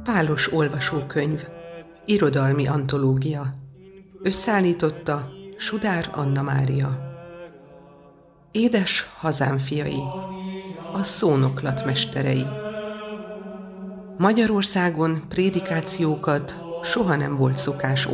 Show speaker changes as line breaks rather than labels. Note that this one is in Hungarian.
Pálos olvasókönyv, irodalmi antológia. Összeállította Sudár Anna Mária. Édes hazám fiai, a szónoklat mesterei. Magyarországon prédikációkat soha nem volt szokás